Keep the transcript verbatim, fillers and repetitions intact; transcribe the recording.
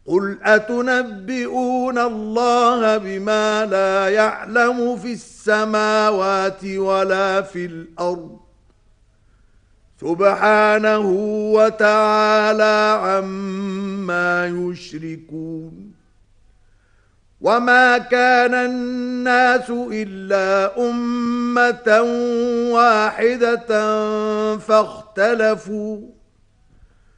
قل أتنبئون الله بما لا يعلم في السماوات ولا في الأرض سبحانه وتعالى عما يشركون وما كان الناس إلا أمة واحدة فاختلفوا